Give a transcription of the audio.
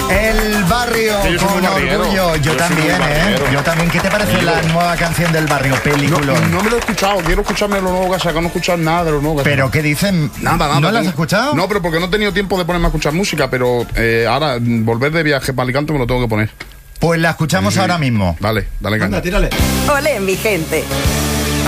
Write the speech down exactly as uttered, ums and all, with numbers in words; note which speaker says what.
Speaker 1: El Barrio
Speaker 2: Sí, yo soy
Speaker 1: con
Speaker 2: muy barriero.
Speaker 1: orgullo. Yo,
Speaker 2: Yo soy
Speaker 1: también,
Speaker 2: muy
Speaker 1: ¿eh?
Speaker 2: barriero.
Speaker 1: Yo también. ¿Qué te parece la nueva canción del Barrio?
Speaker 2: No,
Speaker 1: Película.
Speaker 2: no me lo he escuchado, quiero escucharme lo nuevo que ha sacado, no he escuchado nada de lo nuevo que ha
Speaker 1: ¿Pero
Speaker 2: sacado.
Speaker 1: qué dicen?
Speaker 2: Nada, nada.
Speaker 1: ¿No lo has
Speaker 2: tengo-
Speaker 1: escuchado?
Speaker 2: No, pero porque no he tenido tiempo de ponerme a escuchar música, pero eh, ahora mm, volver de viaje para Alicante me lo tengo que poner.
Speaker 1: Pues la escuchamos
Speaker 2: Sí.
Speaker 1: ahora mismo.
Speaker 2: Dale, dale caña.
Speaker 3: Anda, tírale.
Speaker 4: Olé, mi gente.